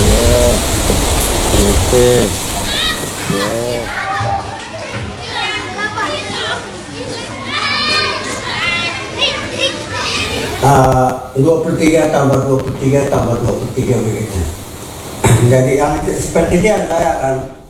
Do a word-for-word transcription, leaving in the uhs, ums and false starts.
Oke. Uh, dua puluh tiga tambah dua puluh tiga tambah dua puluh tiga begitu. Jadi yang seperti dia saya akan